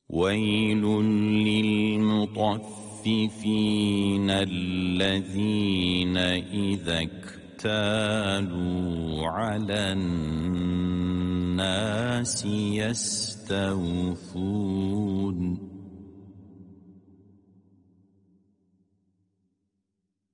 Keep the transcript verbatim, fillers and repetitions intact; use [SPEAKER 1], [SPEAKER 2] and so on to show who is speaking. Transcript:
[SPEAKER 1] ويل للمطففين الذين إذا اكتالوا على الناس يستوفون